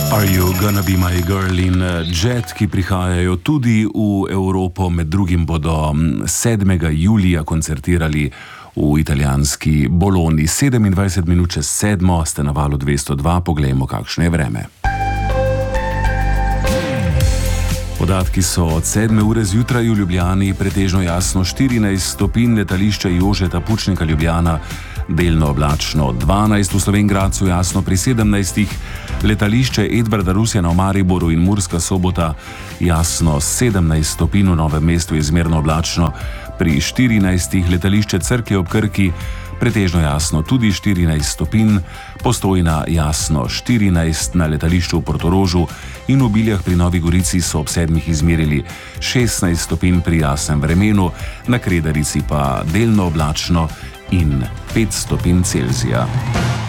Are You Gonna Be My Girl in Jet, ki prihajajo tudi v Evropo, med drugim bodo 7. julija koncertirali v italijanski Bologni. 27 minut čez 7, ste na valu 202, poglejmo, kakšno je vreme. Podatki so od 7. ure zjutraj v Ljubljani pretežno jasno 14 stopinj, letališče Jožeta Pučnika Ljubljana delno oblačno 12, v Slovenj Gradcu jasno pri 17, letališče Edvarda Rusjana v Mariboru in Murska Sobota jasno 17 stopinj, v Novem mestu je zmerno oblačno pri 14, letališče Cerklje ob Krki pretežno jasno tudi 14 stopinj, Postojna jasno 14, na letališču v Portorožu in v Biljah pri Novi Gorici so ob 7 izmerili 16 stopinj pri jasnem vremenu, na Kredarici pa delno oblačno in 5 stopinj Celzija.